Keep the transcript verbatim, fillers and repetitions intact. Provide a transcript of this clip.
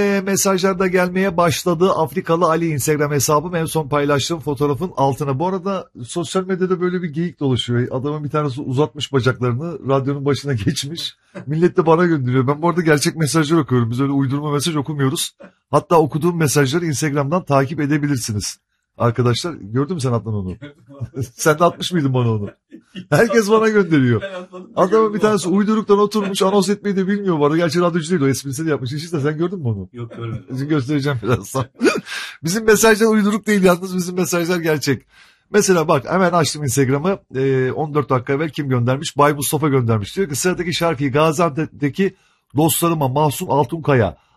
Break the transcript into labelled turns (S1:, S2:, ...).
S1: E, mesajlar da gelmeye başladı. Afrikalı Ali Instagram hesabım, en son paylaştığım fotoğrafın altına. Bu arada sosyal medyada böyle bir geyik dolaşıyor. Adamın bir tanesi uzatmış bacaklarını, radyonun başına geçmiş. Millet de bana gönderiyor. Ben bu arada gerçek mesajlar okuyorum. Biz öyle uydurma mesaj okumuyoruz. Hatta okuduğum mesajları Instagram'dan takip edebilirsiniz. Arkadaşlar, gördün mü sen Adnan onu? Sen de atmış mıydın bana onu? Herkes bana gönderiyor. Adamın bir tanesi uyduruktan oturmuş, anons etmeyi de bilmiyor bana. Gerçi radyocu değil, o esprisini yapmış. İşte sen gördün mü onu?
S2: Yok, görmedim.
S1: Şimdi göstereceğim birazdan. Bizim mesajlar uyduruk değil yalnız, bizim mesajlar gerçek. Mesela bak, hemen açtım Instagram'ı. Ee, on dört dakika evvel kim göndermiş? Bay Mustafa göndermiş. Diyor ki sıradaki şarkıyı Gaziantep'teki dostlarıma Mahsun Altunkaya